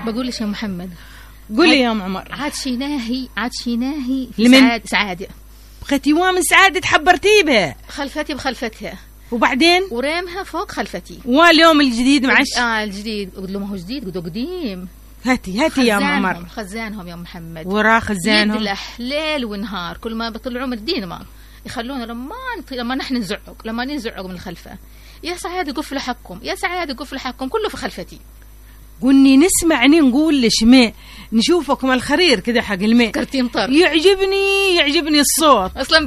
بقول لك يا محمد، قولي يا ام عمر. عاد شي ناهي سعادة بغيتي من سعادة تحبرتي بها خلفتي بخلفتها وبعدين ورامها فوق خلفتي. واليوم الجديد معش الجديد قلت له ما هو جديد، قلت له قديم. هاتي يا ام عمر. خزانهم يا محمد، وراه خزانهم يدلح ليل ونهار، كل ما بيطلعوا من الدين يخلونا لما نحن نزعق، لما نزعق من الخلفة، يا سعادة قف لحقكم، يا سعادة قف لحقكم، كله في خلفتي. قلني نسمعني نقول لشماء نشوفكم الخرير كده حق الماء كرتين طر. يعجبني الصوت. اصلا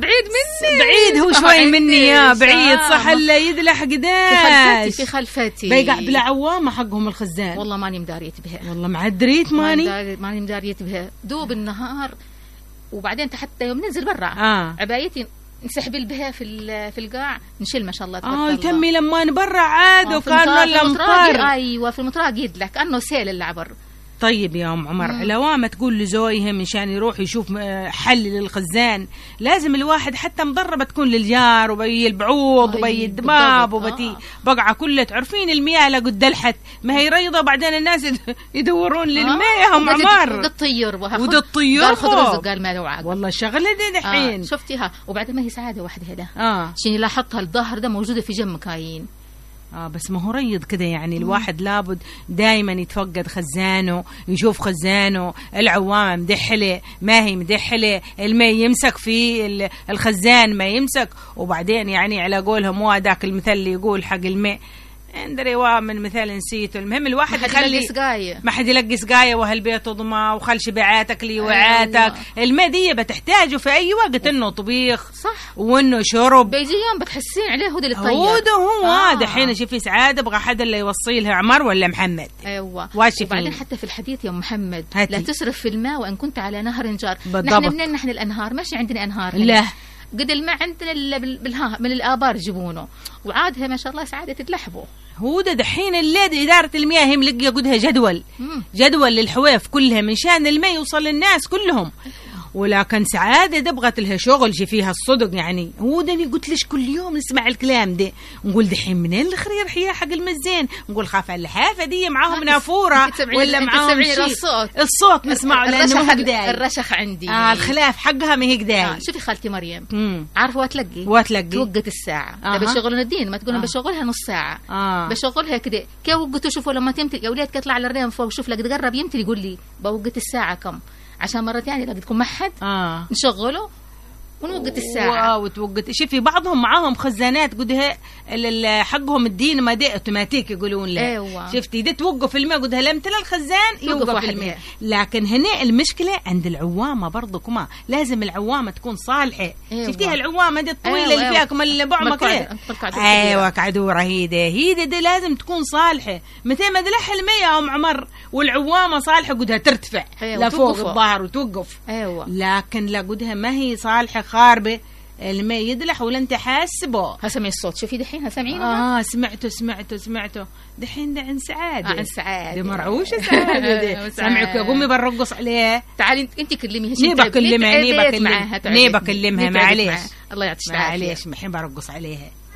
بعيد هو شوي مني يا بعيد صح الا يدلح قداش في خلفتي بيقع بلا عوامه حقهم الخزان. والله ماني مداريت بها، والله معدريت ماني مداريت بها. دوب النهار وبعدين حتى يوم ننزل برا عبايتي نسحب بها في القاع نشيل ما شاء الله تمي لما نبرع عاد وكانه الامطار. ايوه في المطراق يدلك كانه سيل اللي عبر. طيب يا ام عمر، لوامة تقول لزويها مشان يروح يشوف حل للخزان، لازم الواحد حتى مضربة تكون للجار وبي البعوض وبي الدباب وبتي بقعة كلها. تعرفين المياه لقد دلحت ما هي ريضة، بعدين الناس يدورون للمياه يا ام عمر. وده الطيور قال خذ رزق، قال ما له عقل. والله الشغلة دي دحين شفتيها. وبعدين ما هي سعادة وحدها ده شيني لاحظتها الظهر ده موجودة في جنب كاين. بس ما هو ريض كده يعني الواحد لابد دايما يتفقد خزانه، يشوف خزانه. العوامة مدحلة ما هي مدحلة، الماء يمسك في الخزان ما يمسك. وبعدين يعني على قولهم مو هذاك المثل اللي يقول حق الماء ندري من مثال نسيته. المهم الواحد يخلي ما حد يلقي سقاية وهالبيت ضما وخل شبعاتك لي وعاتك. الماء دي بتحتاجه في أي وقت، إنه طبيخ صح وإنه شرب. بيجي يوم بتحسين عليه هو اللي طيب. هو دحين شوفي سعادة بغى حدا اللي يوصي لها عمر ولا محمد. أيوة. وبعدين حتى في الحديث يا محمد لا تسرف في الماء وإن كنت على نهر جار. نحن الأنهار ماشي عندنا أنهار لا قد الماء عندنا من الآبار يجيبونه، وعادها ما شاء الله سعادة تتلحبوا. هو ده دحين اللي إدارة المياه هم لقيا قدها جدول للحواف كلها من شان الماء يوصل للناس كلهم. ولكن سعادة دبغت لها شغل فيها الصدق يعني. هو ده اللي قلت ليش كل يوم نسمع الكلام ده نقول دحين منين الخرير حيا حق المزين، نقول خاف اللحافة دي معاهم نافورة ولا معاهم شيء. الصوت نسمعه لأنه ما هقداي الرشخ عندي الخلاف حقها ما هقداي. شوفي خالتي مريم عارفة وتلقي توقت الساعة بشغلنا الدين ما تقولنا بشغلها نص ساعة بشغلها كده كيف وقتوا. شوفوا لما تمتلي يا ولاد تطلع على الريم فوق شوف لك تقرب يمتلي يقول لي بوقت الساعة كم عشان مرات يعني لقد تكون محد نشغله ونوقت الساعة وتوقت. شوفي بعضهم معاهم خزانات قدها حقهم الدين ما دي اوتوماتيك يقولون له. شفتي دي توقف الماء قدها لم تلا الخزان يوقف الماء. لكن هنا المشكلة عند العوامة برضو كما لازم العوامة تكون صالحة. شفتيها العوامة دي الطويلة اللي فيها كم البعمة كده قعدورة هيدا دي لازم تكون صالحة. متى ما دلح الماء يا ام عمر والعوامة صالحة قدها ترتفع لفوق الظهر وتوقف. لكن لا قدها ما هي صالحة خاربة الماء يدلح ولا انت حاسبه. هسمع الصوت شوفي دحين سامعينه. سمعته دحين ده عن سعادة. عن سعادة دي مرعوشة سعادة دي. سامعك يا قومي برقص عليها. تعالي انت كلميها. نيبا كلمها معليش الله يعطيك معليش الحين برقص عليها.